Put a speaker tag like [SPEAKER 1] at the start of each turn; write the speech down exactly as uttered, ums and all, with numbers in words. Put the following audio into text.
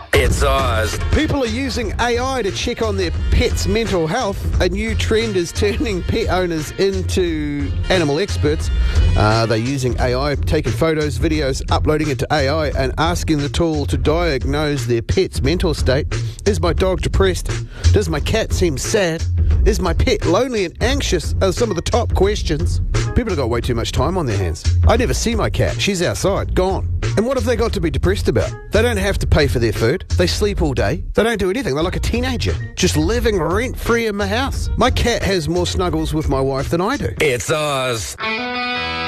[SPEAKER 1] It's Oz.
[SPEAKER 2] People are using A I to check on their pets' mental health. A new trend is turning pet owners into animal experts. Uh, they're using A I, taking photos, videos, uploading it to A I and asking the tool to diagnose their pet's mental state. Is my dog depressed? Does my cat seem sad? Is my pet lonely and anxious? Are some of the top questions. People have got way too much time on their hands. I never see my cat. She's outside, gone. And what have they got to be depressed about? They don't have to pay for their food. They sleep all day. They don't do anything. They're like a teenager, just living rent-free in my house. My cat has more snuggles with my wife than I do.
[SPEAKER 1] It's Oz.